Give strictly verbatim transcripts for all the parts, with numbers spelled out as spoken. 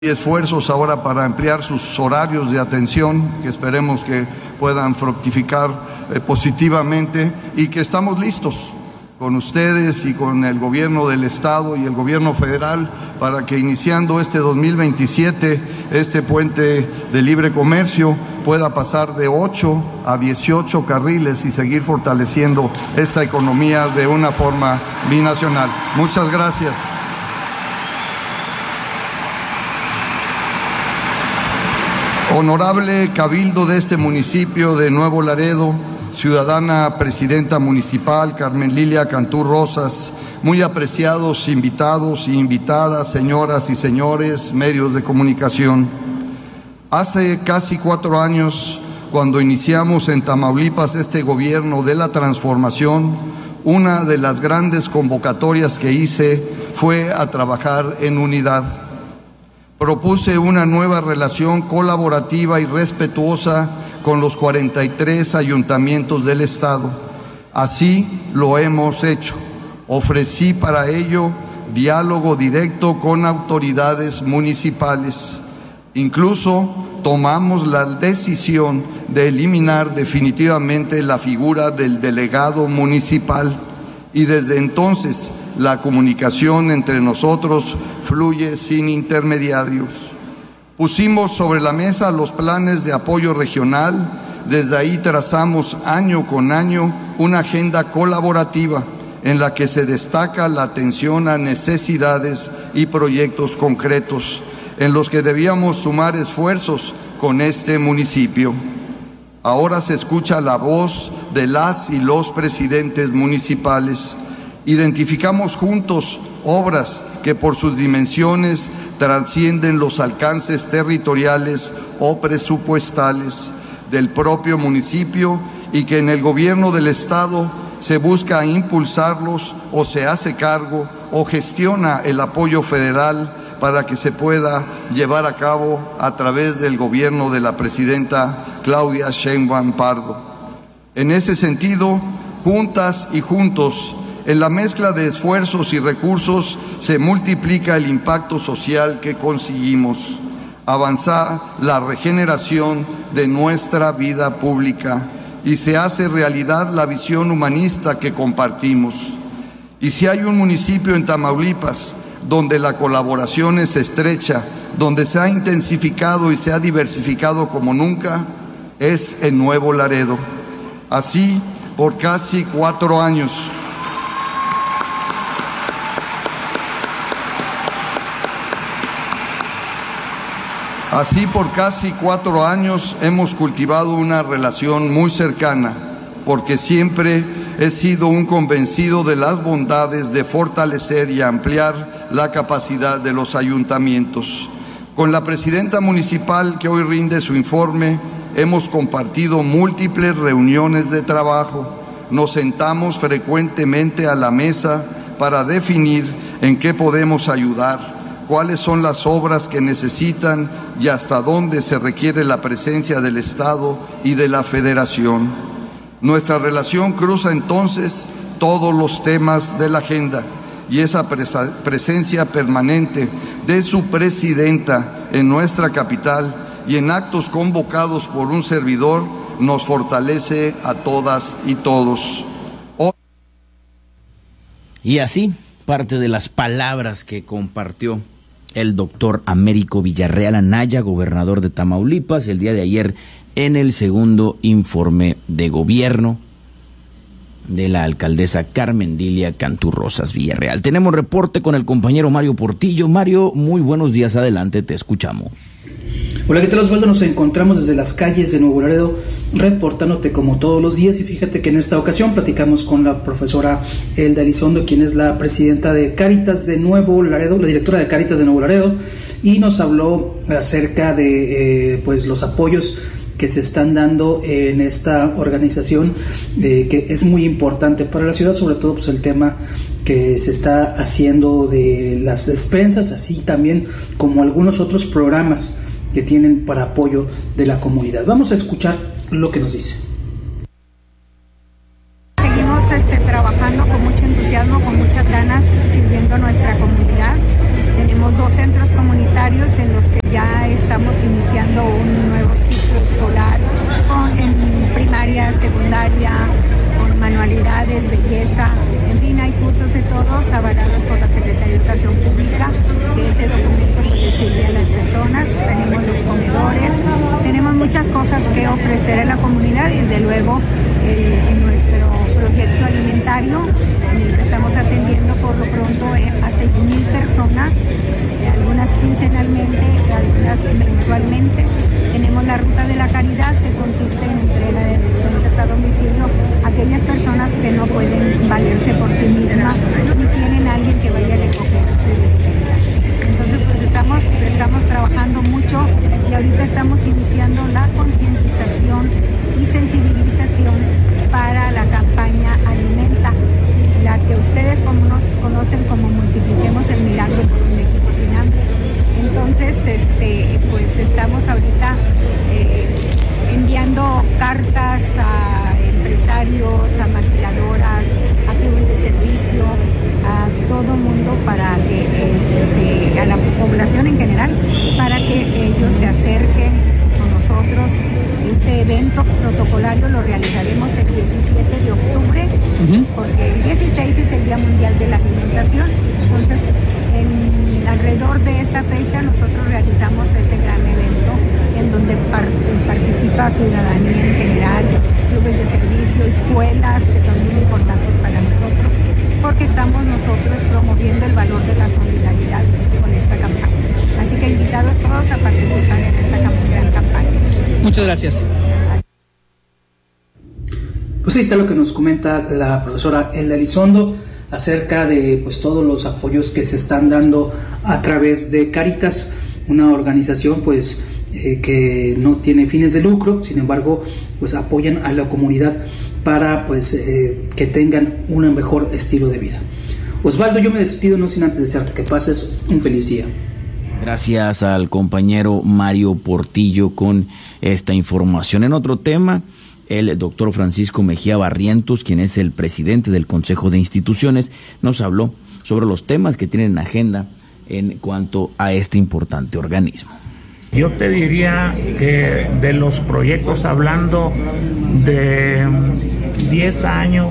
y esfuerzos ahora para ampliar sus horarios de atención, que esperemos que puedan fructificar eh, positivamente, y que estamos listos con ustedes y con el gobierno del Estado y el gobierno federal para que iniciando este dos mil veintisiete, este puente de libre comercio pueda pasar de ocho a dieciocho carriles y seguir fortaleciendo esta economía de una forma binacional. Muchas gracias. Honorable Cabildo de este municipio de Nuevo Laredo, ciudadana presidenta municipal Carmen Lilia Cantú Rosas, muy apreciados invitados e invitadas, señoras y señores, medios de comunicación. Hace casi cuatro años, cuando iniciamos en Tamaulipas este gobierno de la transformación, una de las grandes convocatorias que hice fue a trabajar en unidad. Propuse una nueva relación colaborativa y respetuosa con los cuarenta y tres ayuntamientos del Estado. Así lo hemos hecho. Ofrecí para ello diálogo directo con autoridades municipales. Incluso tomamos la decisión de eliminar definitivamente la figura del delegado municipal y desde entonces la comunicación entre nosotros fluye sin intermediarios. Pusimos sobre la mesa los planes de apoyo regional, desde ahí trazamos año con año una agenda colaborativa en la que se destaca la atención a necesidades y proyectos concretos, en los que debíamos sumar esfuerzos con este municipio. Ahora se escucha la voz de las y los presidentes municipales. Identificamos juntos obras que por sus dimensiones trascienden los alcances territoriales o presupuestales del propio municipio y que en el gobierno del Estado se busca impulsarlos o se hace cargo o gestiona el apoyo federal para que se pueda llevar a cabo a través del gobierno de la presidenta Claudia Sheinbaum Pardo. En ese sentido, juntas y juntos, en la mezcla de esfuerzos y recursos se multiplica el impacto social que conseguimos. Avanza la regeneración de nuestra vida pública y se hace realidad la visión humanista que compartimos. Y si hay un municipio en Tamaulipas donde la colaboración es estrecha, donde se ha intensificado y se ha diversificado como nunca, es en Nuevo Laredo. Así, por casi cuatro años, Así por casi cuatro años hemos cultivado una relación muy cercana, porque siempre he sido un convencido de las bondades de fortalecer y ampliar la capacidad de los ayuntamientos. Con la presidenta municipal que hoy rinde su informe, hemos compartido múltiples reuniones de trabajo. Nos sentamos frecuentemente a la mesa para definir en qué podemos ayudar, cuáles son las obras que necesitan y hasta dónde se requiere la presencia del Estado y de la Federación. Nuestra relación cruza entonces todos los temas de la agenda y esa presencia permanente de su presidenta en nuestra capital y en actos convocados por un servidor nos fortalece a todas y todos. Hoy... Y así, parte de las palabras que compartió el doctor Américo Villarreal Anaya, gobernador de Tamaulipas, el día de ayer en el segundo informe de gobierno de la alcaldesa Carmen Lilia Cantú Rosas Villarreal. Tenemos reporte con el compañero Mario Portillo. Mario, muy buenos días, adelante, te escuchamos. Hola, ¿qué tal, Osvaldo? Nos encontramos desde las calles de Nuevo Laredo reportándote como todos los días, y fíjate que en esta ocasión platicamos con la profesora Elda Elizondo, quien es la presidenta de Cáritas de Nuevo Laredo, la directora de Cáritas de Nuevo Laredo, y nos habló acerca de eh, pues los apoyos que se están dando en esta organización, eh, que es muy importante para la ciudad, sobre todo pues el tema que se está haciendo de las despensas, así también como algunos otros programas que tienen para apoyo de la comunidad. Vamos a escuchar lo que nos dice. Seguimos este, trabajando con mucho entusiasmo, con muchas ganas, sirviendo a nuestra comunidad. Tenemos dos centros comunitarios en los que ofrecer a la comunidad y desde luego el, nuestro proyecto alimentario, en el que estamos atendiendo por lo pronto a seis mil personas, algunas quincenalmente, algunas mensualmente. Tenemos la ruta de la caridad, que consiste en entrega de despensas a domicilio a aquellas personas que no pueden valerse por sí mismas ni tienen a alguien que vaya a recoger su despensa. Entonces pues estamos, estamos trabajando mucho y ahorita estamos iniciando la concientización y sensibilización para la campaña Alimenta, la que ustedes como nos conocen como Multipliquemos el Milagro por un México sin hambre. Entonces, este, pues estamos ahorita eh, enviando cartas a empresarios, a maquiladoras, a clubes de servicio, a todo mundo para que eh, se, a la población en general, para que ellos se acerquen con nosotros. Este evento protocolario lo realizaremos el diecisiete de octubre, uh-huh. porque el dieciséis es el Día Mundial de la Alimentación. Entonces, en, alrededor de esa fecha nosotros realizamos ese gran evento en donde par, participa ciudadanía en general, clubes de servicio, escuelas, que son muy importantes para nosotros, porque estamos nosotros promoviendo el valor de la solidaridad con esta campaña. Así que invitados todos a participar en esta gran campaña. Muchas gracias. Pues ahí está lo que nos comenta la profesora Elda Elizondo acerca de pues todos los apoyos que se están dando a través de Cáritas, una organización pues eh, que no tiene fines de lucro, sin embargo pues apoyan a la comunidad para pues eh, que tengan un mejor estilo de vida. Osvaldo, yo me despido no sin antes desearte que pases un feliz día. Gracias al compañero Mario Portillo con esta información. En otro tema, el doctor Francisco Mejía Barrientos, quien es el presidente del Consejo de Instituciones, nos habló sobre los temas que tienen en agenda en cuanto a este importante organismo. Yo te diría que de los proyectos, hablando de diez años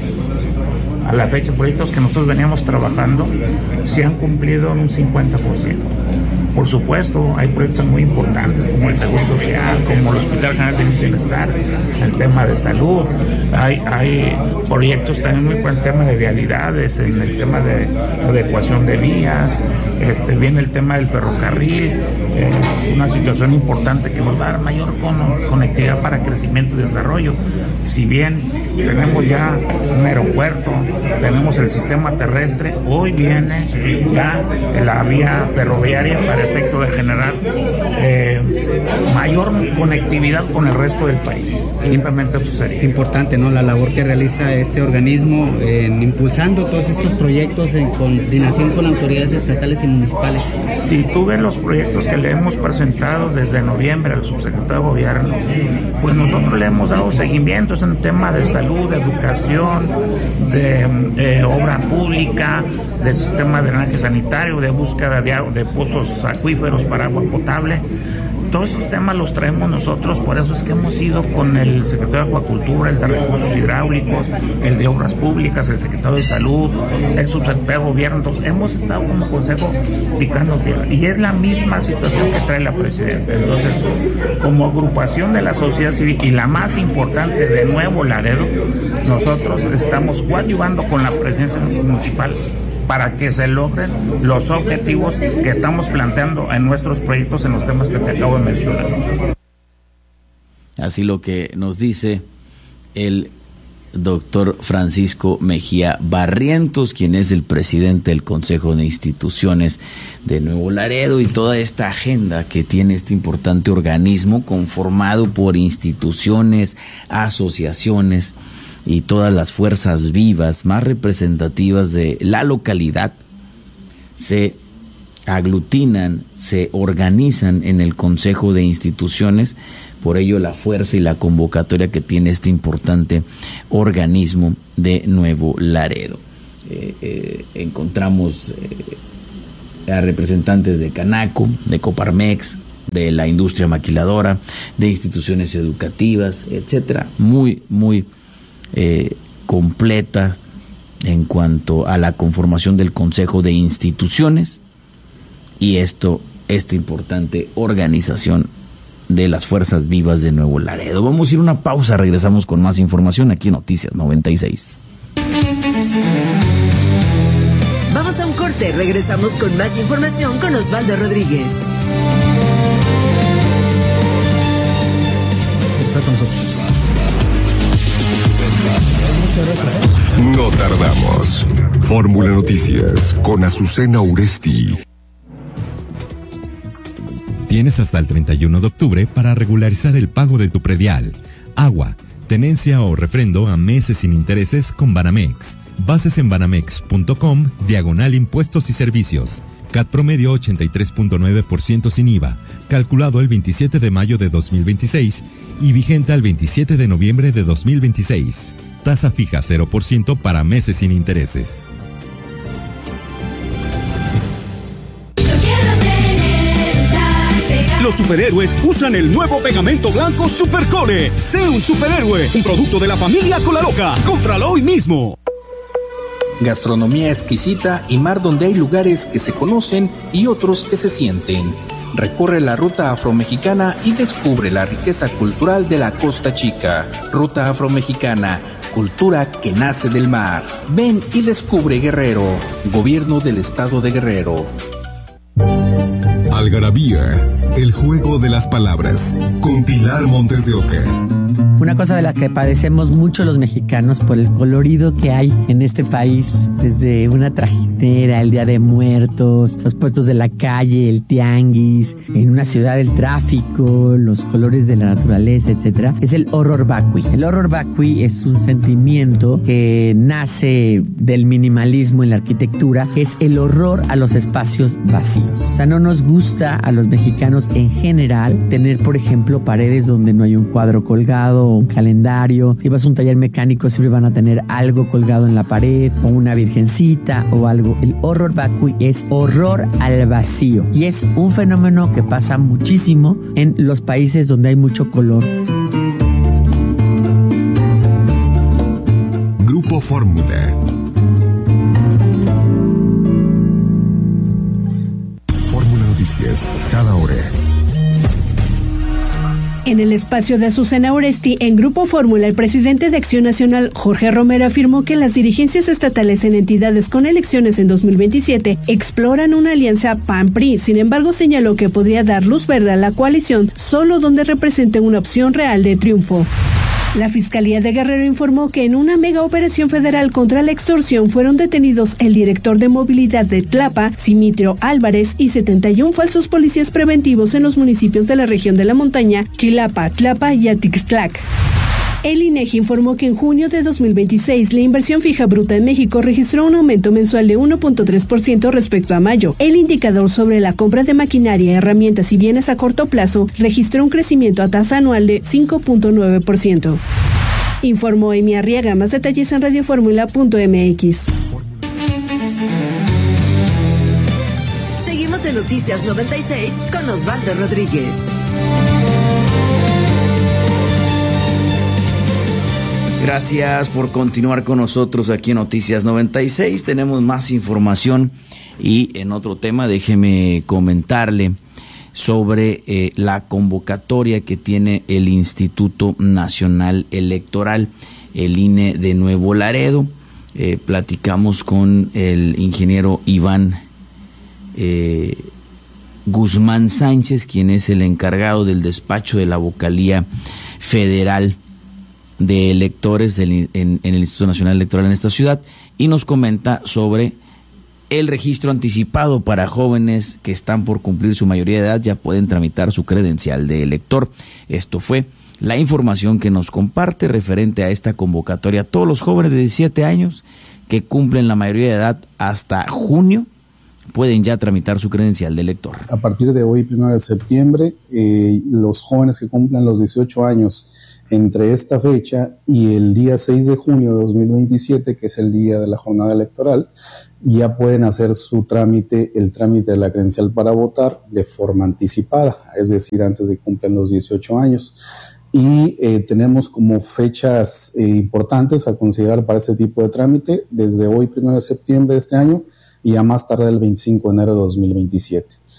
a la fecha, proyectos que nosotros veníamos trabajando, se han cumplido en un cincuenta por ciento. Por supuesto, hay proyectos muy importantes como el Seguro Social, como el Hospital General de Bienestar, el tema de salud. Hay, hay proyectos también muy por el tema de vialidades, en el tema de adecuación de vías, este, viene el tema del ferrocarril, eh, una situación importante que nos va a dar mayor con, conectividad para crecimiento y desarrollo. Si bien tenemos ya un aeropuerto, tenemos el sistema terrestre, hoy viene ya la vía ferroviaria para efecto de generar eh, mayor conectividad con el resto del país. Simplemente eso sería importante, ¿no? La labor que realiza este organismo en impulsando todos estos proyectos en coordinación con autoridades estatales y municipales. Si tú ves los proyectos que le hemos presentado desde noviembre al subsecretario de Gobierno, pues nosotros le hemos dado seguimiento en tema de salud, de educación, de eh, obra pública, del sistema de drenaje sanitario, de búsqueda de, de pozos acuíferos para agua potable. Todos esos temas los traemos nosotros, por eso es que hemos ido con el secretario de Acuacultura, el de Recursos Hidráulicos, el de Obras Públicas, el secretario de Salud, el subsecretario de Gobierno. Entonces, hemos estado como consejo picando tierra. Y es la misma situación que trae la presidenta. Entonces, como agrupación de la sociedad civil y la más importante de Nuevo Laredo, nosotros estamos coadyuvando con la presidencia municipal para que se logren los objetivos que estamos planteando en nuestros proyectos en los temas que te acabo de mencionar. Así lo que nos dice el doctor Francisco Mejía Barrientos, quien es el presidente del Consejo de Instituciones de Nuevo Laredo, y toda esta agenda que tiene este importante organismo conformado por instituciones, asociaciones y todas las fuerzas vivas más representativas de la localidad se aglutinan, se organizan en el Consejo de Instituciones. Por ello la fuerza y la convocatoria que tiene este importante organismo de Nuevo Laredo. Eh, eh, encontramos eh, a representantes de Canaco, de Coparmex, de la industria maquiladora, de instituciones educativas, etcétera. Muy, muy Eh, completa en cuanto a la conformación del Consejo de Instituciones, y esto, esta importante organización de las Fuerzas Vivas de Nuevo Laredo. Vamos a ir a una pausa, regresamos con más información aquí en Noticias noventa y seis. Vamos a un corte, regresamos con más información con Osvaldo Rodríguez. Está con nosotros. No tardamos. Fórmula Noticias con Azucena Uresti. Tienes hasta el treinta y uno de octubre para regularizar el pago de tu predial, agua, tenencia o refrendo a meses sin intereses con Banamex. Bases en banamex punto com, diagonal impuestos y servicios. C A T promedio ochenta y tres punto nueve por ciento sin I V A, calculado el veintisiete de mayo de dos mil veintiséis y vigente al veintisiete de noviembre de dos mil veintiséis. Tasa fija cero por ciento para meses sin intereses. Los superhéroes usan el nuevo pegamento blanco Supercole. Sé un superhéroe, un producto de la familia Colaloca. Cómpralo hoy mismo. Gastronomía exquisita y mar donde hay lugares que se conocen y otros que se sienten. Recorre la ruta afromexicana y descubre la riqueza cultural de la Costa Chica. Ruta afromexicana, cultura que nace del mar. Ven y descubre Guerrero. Gobierno del Estado de Guerrero. Algarabía, el juego de las palabras, con Pilar Montes de Oca. Una cosa de la que padecemos mucho los mexicanos por el colorido que hay en este país, desde una trajinera, el Día de Muertos, los puestos de la calle, el tianguis, en una ciudad el tráfico, los colores de la naturaleza, etcétera, es el horror vacui. El horror vacui es un sentimiento que nace del minimalismo en la arquitectura, que es el horror a los espacios vacíos. O sea, no nos gusta a los mexicanos en general tener, por ejemplo, paredes donde no hay un cuadro colgado, un calendario. Si vas a un taller mecánico siempre van a tener algo colgado en la pared o una virgencita o algo. El horror vacui es horror al vacío y es un fenómeno que pasa muchísimo en los países donde hay mucho color. Grupo Fórmula. Fórmula Noticias, cada hora. En el espacio de Azucena Uresti, en Grupo Fórmula, el presidente de Acción Nacional, Jorge Romero, afirmó que las dirigencias estatales en entidades con elecciones en dos mil veintisiete exploran una alianza P A N P R I. Sin embargo, señaló que podría dar luz verde a la coalición solo donde represente una opción real de triunfo. La Fiscalía de Guerrero informó que en una mega operación federal contra la extorsión fueron detenidos el director de movilidad de Tlapa, Simitrio Álvarez, y setenta y uno falsos policías preventivos en los municipios de la región de la montaña, Chilapa, Tlapa y Atixtlac. El INEGI informó que en junio de dos mil veintiséis la inversión fija bruta en México registró un aumento mensual de uno punto tres por ciento respecto a mayo. El indicador sobre la compra de maquinaria, herramientas y bienes a corto plazo registró un crecimiento a tasa anual de cinco punto nueve por ciento. Informó Emi Arriaga. Más detalles en radioformula punto m x. Seguimos en Noticias noventa y seis con Osvaldo Rodríguez. Gracias por continuar con nosotros aquí en Noticias noventa y seis. Tenemos más información y en otro tema déjeme comentarle sobre eh, la convocatoria que tiene el Instituto Nacional Electoral, el I N E de Nuevo Laredo. Eh, platicamos con el ingeniero Iván eh, Guzmán Sánchez, quien es el encargado del despacho de la vocalía federal de electores del, en, en el Instituto Nacional Electoral en esta ciudad, y nos comenta sobre el registro anticipado para jóvenes que están por cumplir su mayoría de edad, ya pueden tramitar su credencial de elector. Esto fue la información que nos comparte referente a esta convocatoria. Todos los jóvenes de diecisiete años que cumplen la mayoría de edad hasta junio pueden ya tramitar su credencial de elector. A partir de hoy, primero de septiembre, eh, los jóvenes que cumplan los dieciocho años entre esta fecha y el día seis de junio de dos mil veintisiete, que es el día de la jornada electoral, ya pueden hacer su trámite, el trámite de la credencial para votar de forma anticipada, es decir, antes de que cumplan los dieciocho años. Y eh, tenemos como fechas eh, importantes a considerar para este tipo de trámite, desde hoy, primero de septiembre de este año, y a más tarde el veinticinco de enero de dos mil veintisiete.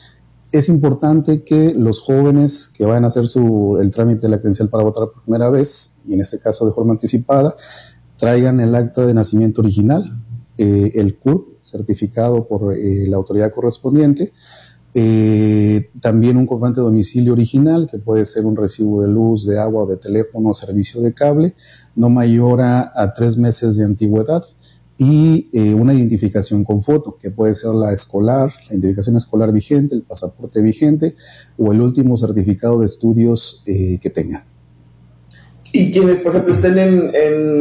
Es importante que los jóvenes que vayan a hacer su, el trámite de la credencial para votar por primera vez, y en este caso de forma anticipada, traigan el acta de nacimiento original, eh, el C U R P, certificado por eh, la autoridad correspondiente, eh, también un comprobante de domicilio original, que puede ser un recibo de luz, de agua o de teléfono o servicio de cable, no mayor a, a tres meses de antigüedad, y eh, una identificación con foto, que puede ser la escolar, la identificación escolar vigente, el pasaporte vigente o el último certificado de estudios eh, que tengan. Y quienes, por ejemplo, estén en,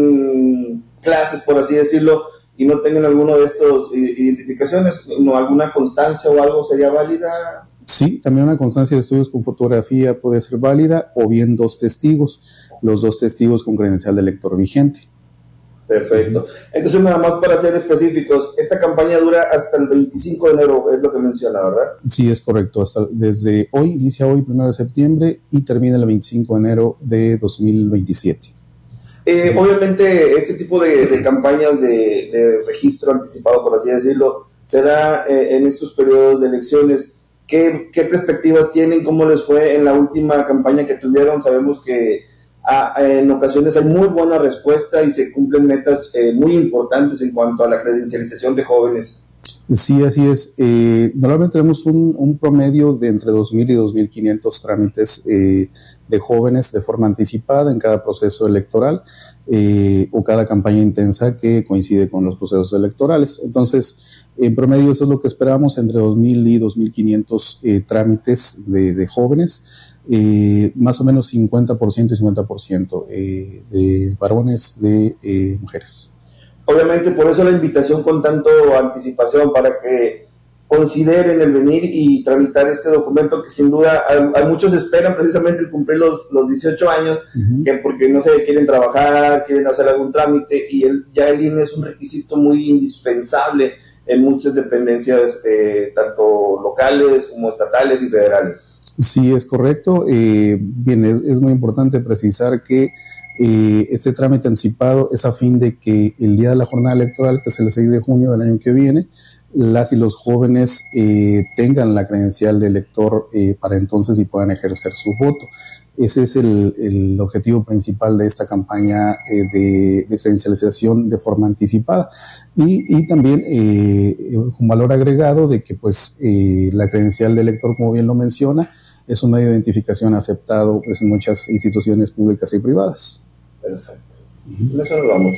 en clases, por así decirlo, y no tengan alguno de estos identificaciones, ¿no? ¿Alguna constancia o algo sería válida? Sí, también una constancia de estudios con fotografía puede ser válida, o bien dos testigos, los dos testigos con credencial de lector vigente. Perfecto. Entonces, nada más para ser específicos, esta campaña dura hasta el veinticinco de enero, es lo que menciona, ¿verdad? Sí, es correcto. Hasta desde hoy, inicia hoy, primero de septiembre, y termina el veinticinco de enero de dos mil veintisiete. Eh, obviamente, este tipo de, de campañas de, de registro anticipado, por así decirlo, se da eh, en estos periodos de elecciones. ¿Qué, ¿Qué perspectivas tienen? ¿Cómo les fue en la última campaña que tuvieron? Sabemos que A, en ocasiones hay muy buena respuesta y se cumplen metas eh, muy importantes en cuanto a la credencialización de jóvenes. Sí, así es. Eh, normalmente tenemos un, un promedio de entre dos mil y dos mil quinientos trámites eh, de jóvenes de forma anticipada en cada proceso electoral eh, o cada campaña intensa que coincide con los procesos electorales. Entonces, en promedio eso es lo que esperamos, entre dos mil y dos mil quinientos eh, trámites de, de jóvenes. Eh, más o menos cincuenta por ciento y cincuenta por ciento eh, de varones, de eh, mujeres. Obviamente, por eso la invitación con tanto anticipación, para que consideren el venir y tramitar este documento, que sin duda a, a muchos esperan precisamente el cumplir los, los dieciocho años, uh-huh. que porque no sé, quieren trabajar, quieren hacer algún trámite, y el, ya el I N E es un requisito muy indispensable en muchas dependencias, eh, tanto locales como estatales y federales. Sí, es correcto. Eh, bien, es, es muy importante precisar que eh, este trámite anticipado es a fin de que el día de la jornada electoral, que es el seis de junio del año que viene, las y los jóvenes eh, tengan la credencial de elector eh, para entonces y puedan ejercer su voto. Ese es el, el objetivo principal de esta campaña eh, de, de credencialización de forma anticipada. Y, y también eh, un valor agregado de que pues eh, la credencial de elector, como bien lo menciona, es un medio de identificación aceptado pues, en muchas instituciones públicas y privadas. Perfecto. Uh-huh. Eso nos vamos.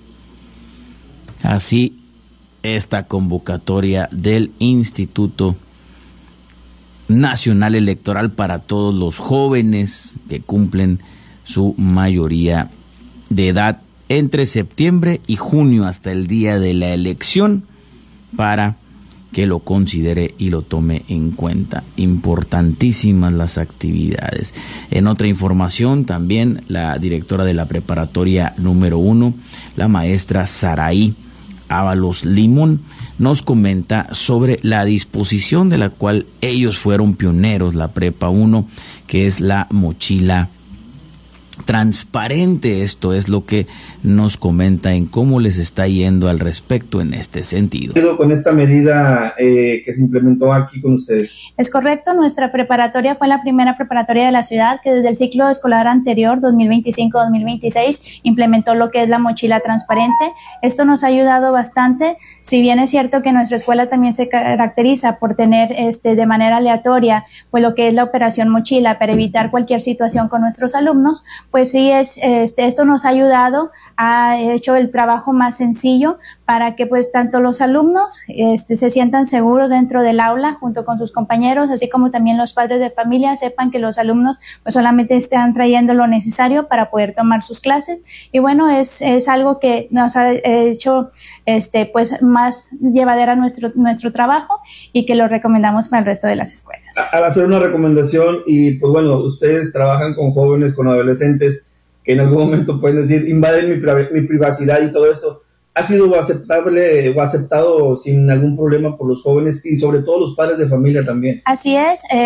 Así, esta convocatoria del Instituto Nacional Electoral para todos los jóvenes que cumplen su mayoría de edad entre septiembre y junio hasta el día de la elección, para que lo considere y lo tome en cuenta. Importantísimas las actividades. En otra información, también la directora de la preparatoria número uno, la maestra Saraí Ábalos Limón, nos comenta sobre la disposición de la cual ellos fueron pioneros, la Prepa uno, que es la mochila transparente. Esto es lo que nos comenta en cómo les está yendo al respecto en este sentido. Con esta medida eh, que se implementó aquí con ustedes. Es correcto, nuestra preparatoria fue la primera preparatoria de la ciudad que desde el ciclo escolar anterior, dos mil veinticinco dos mil veintiséis, implementó lo que es la mochila transparente. Esto nos ha ayudado bastante, si bien es cierto que nuestra escuela también se caracteriza por tener este, de manera aleatoria pues lo que es la operación mochila para evitar cualquier situación con nuestros alumnos. Pues sí, es, este, esto nos ha ayudado, ha hecho el trabajo más sencillo para que pues tanto los alumnos este, se sientan seguros dentro del aula junto con sus compañeros, así como también los padres de familia sepan que los alumnos pues solamente están trayendo lo necesario para poder tomar sus clases. Y bueno, es, es algo que nos ha hecho este, pues más llevadera nuestro, nuestro trabajo, y que lo recomendamos para el resto de las escuelas. Al hacer una recomendación, y pues bueno, ustedes trabajan con jóvenes, con adolescentes, que en algún momento pueden decir, invaden mi, mi privacidad y todo esto, ¿ha sido aceptable o aceptado sin algún problema por los jóvenes y sobre todo los padres de familia también? Así es, eh,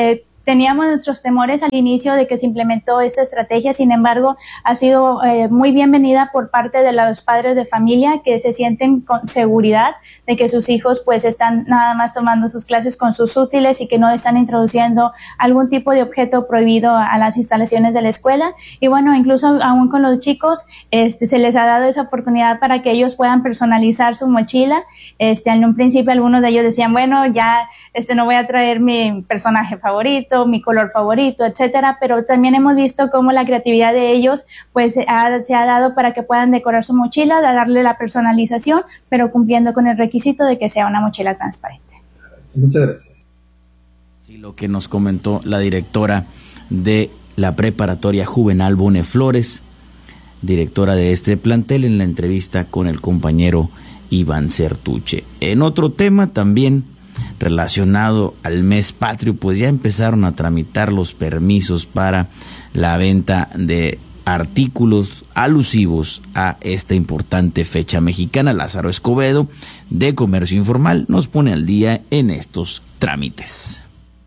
teníamos nuestros temores al inicio de que se implementó esta estrategia, sin embargo, ha sido eh, muy bienvenida por parte de los padres de familia que se sienten con seguridad de que sus hijos pues están nada más tomando sus clases con sus útiles y que no están introduciendo algún tipo de objeto prohibido a las instalaciones de la escuela. Y bueno, incluso aún con los chicos este, se les ha dado esa oportunidad para que ellos puedan personalizar su mochila. Este, en un principio algunos de ellos decían, bueno, ya este, no voy a traer mi personaje favorito, mi color favorito, etcétera, pero también hemos visto cómo la creatividad de ellos pues ha, se ha dado para que puedan decorar su mochila, de darle la personalización, pero cumpliendo con el requisito de que sea una mochila transparente. Muchas gracias. Sí, lo que nos comentó la directora de la preparatoria Juvenal Bone Flores, directora de este plantel, en la entrevista con el compañero Iván Certuche. En otro tema también relacionado al mes patrio, pues ya empezaron a tramitar los permisos para la venta de artículos alusivos a esta importante fecha mexicana. Lázaro Escobedo, de Comercio Informal, nos pone al día en estos trámites.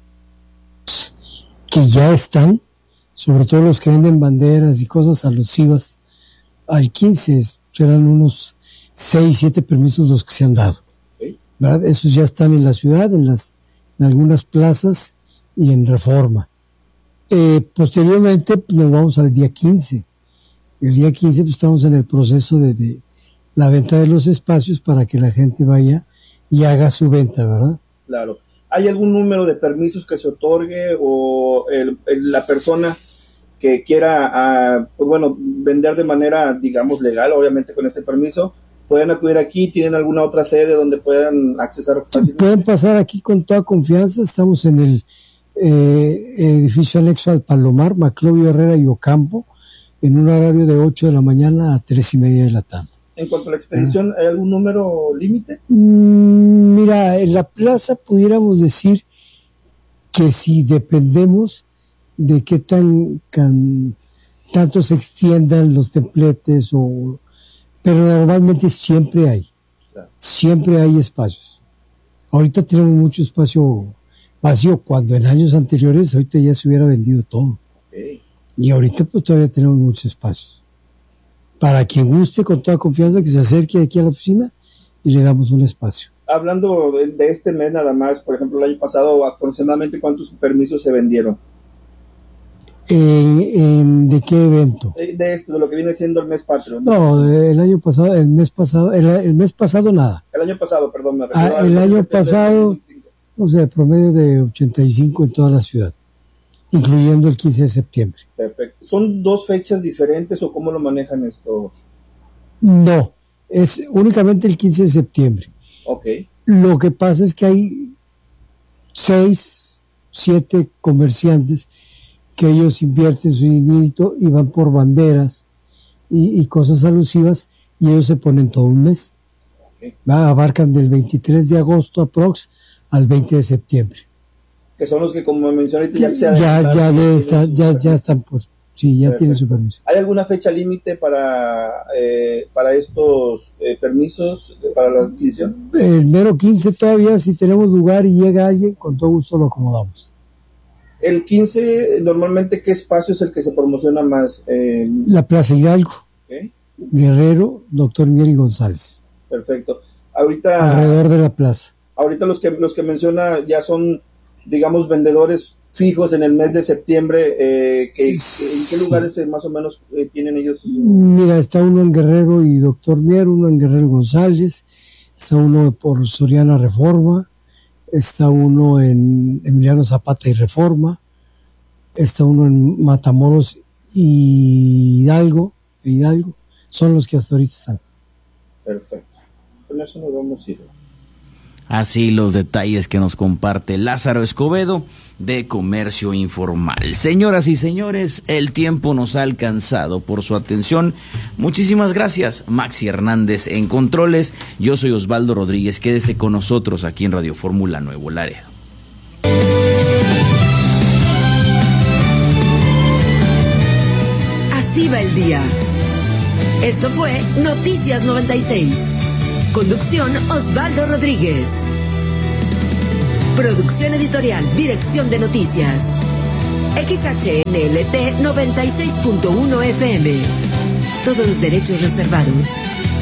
Que ya están, sobre todo los que venden banderas y cosas alusivas al quince, serán unos seis, siete permisos los que se han dado, ¿verdad? Esos ya están en la ciudad, en las en algunas plazas y en Reforma. Eh, posteriormente pues, nos vamos al día quince. El día quince pues, estamos en el proceso de, de la venta de los espacios para que la gente vaya y haga su venta, ¿verdad? Claro. ¿Hay algún número de permisos que se otorgue o el, el, la persona que quiera, uh, pues bueno, vender de manera, digamos, legal, obviamente con este permiso, pueden acudir aquí? ¿Tienen alguna otra sede donde puedan accesar fácilmente? Pueden pasar aquí con toda confianza. Estamos en el eh, edificio anexo al Palomar, Maclovio Herrera y Ocampo, en un horario de ocho de la mañana a tres y media de la tarde. En cuanto a la expedición, ¿hay algún número límite? Mm, mira, en la plaza pudiéramos decir que si dependemos de qué tan, tan tanto se extiendan los templetes, o pero normalmente siempre hay, claro. Siempre hay espacios. Ahorita tenemos mucho espacio vacío, cuando en años anteriores ahorita ya se hubiera vendido todo. Okay. Y ahorita pues todavía tenemos muchos espacios. Para quien guste, con toda confianza, que se acerque aquí a la oficina y le damos un espacio. Hablando de, de este mes nada más, por ejemplo, el año pasado, aproximadamente ¿cuántos permisos se vendieron? Eh, en, ¿De qué evento? De, de esto, de lo que viene siendo el mes patrio. No, no el año pasado, el mes pasado, el, el mes pasado nada. El año pasado, perdón, me refiero. Ah, el año pasado, o sea, promedio de ochenta y cinco en toda la ciudad, incluyendo el quince de septiembre. Perfecto. ¿Son dos fechas diferentes o cómo lo manejan esto? No, es únicamente el quince de septiembre. Ok. Lo que pasa es que hay seis, siete comerciantes que ellos invierten su dinerito y van por banderas y, y cosas alusivas, y ellos se ponen todo un mes. Okay. ¿Va? Abarcan del veintitrés de agosto aprox al veinte de septiembre. Que son los que, como mencioné, ya se ya, ya, debe estar, ya, ya están por, sí, ya tienen su permiso. ¿Hay alguna fecha límite para eh, para estos eh, permisos para la adquisición? El mero quince todavía, si tenemos lugar y llega alguien, con todo gusto lo acomodamos. El quince, normalmente, ¿qué espacio es el que se promociona más? Eh... La Plaza Hidalgo. Okay. Guerrero, Doctor Mier y González. Perfecto. Ahorita... Alrededor de la plaza. Ahorita los que, los que menciona ya son, digamos, vendedores fijos en el mes de septiembre. Eh, que, sí. ¿En qué lugares eh, más o menos eh, tienen ellos? Mira, está uno en Guerrero y Doctor Mier, uno en Guerrero González, está uno por Soriana Reforma, está uno en Emiliano Zapata y Reforma, está uno en Matamoros y Hidalgo, Hidalgo, son los que hasta ahorita están. Perfecto. Con eso nos vamos a ir. Así los detalles que nos comparte Lázaro Escobedo, de Comercio Informal. Señoras y señores, el tiempo nos ha alcanzado. Por su atención, muchísimas gracias. Maxi Hernández en controles. Yo soy Osvaldo Rodríguez. Quédese con nosotros aquí en Radio Fórmula Nuevo Laredo. Así va el día. Esto fue Noticias noventa y seis. Conducción Osvaldo Rodríguez. Producción editorial, Dirección de Noticias X H N L T noventa y seis punto uno F M. Todos los derechos reservados.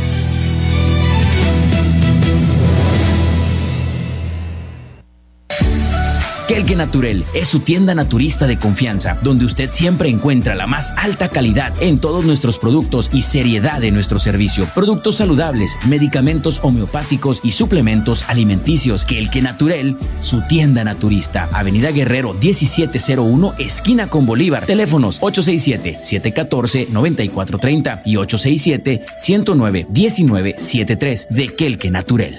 Kelke Naturel es su tienda naturista de confianza, donde usted siempre encuentra la más alta calidad en todos nuestros productos y seriedad en nuestro servicio. Productos saludables, medicamentos homeopáticos y suplementos alimenticios. Kelke Naturel, su tienda naturista. Avenida Guerrero diecisiete cero uno, esquina con Bolívar. Teléfonos ocho seis siete, siete uno cuatro, nueve cuatro tres cero y ocho seis siete, uno cero nueve, uno nueve siete tres de Kelke Naturel.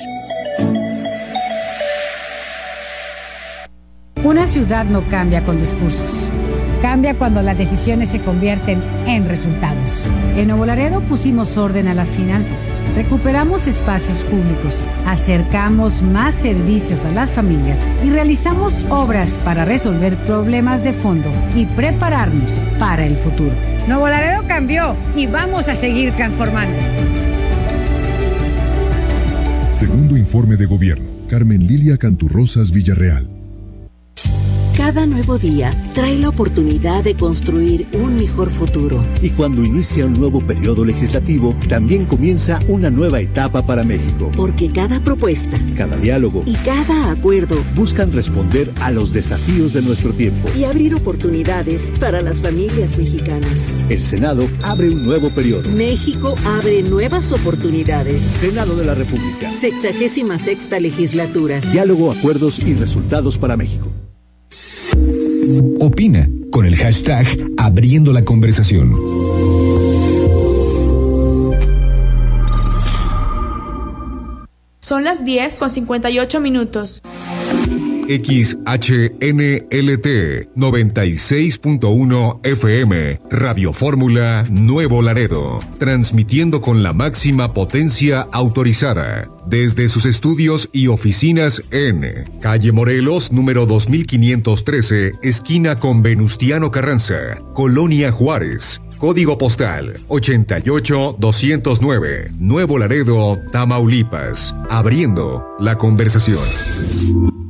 Una ciudad no cambia con discursos. Cambia cuando las decisiones se convierten en resultados. En Nuevo Laredo pusimos orden a las finanzas, recuperamos espacios públicos, acercamos más servicios a las familias y realizamos obras para resolver problemas de fondo y prepararnos para el futuro. Nuevo Laredo cambió y vamos a seguir transformando. Segundo informe de gobierno, Carmen Lilia Canturrosas Villarreal. Cada nuevo día trae la oportunidad de construir un mejor futuro. Y cuando inicia un nuevo periodo legislativo, también comienza una nueva etapa para México. Porque cada propuesta, cada diálogo y cada acuerdo buscan responder a los desafíos de nuestro tiempo y abrir oportunidades para las familias mexicanas. El Senado abre un nuevo periodo. México abre nuevas oportunidades. Senado de la República. Sexagésima sexta legislatura. Diálogo, acuerdos y resultados para México. Opina con el hashtag Abriendo la Conversación. Son las diez con cincuenta y ocho minutos. X H N L T noventa y seis punto uno F M, Radio Fórmula Nuevo Laredo, transmitiendo con la máxima potencia autorizada desde sus estudios y oficinas en Calle Morelos, número dos mil quinientos trece, esquina con Venustiano Carranza, Colonia Juárez. Código postal ochenta y ocho doscientos nueve, Nuevo Laredo, Tamaulipas. Abriendo la conversación.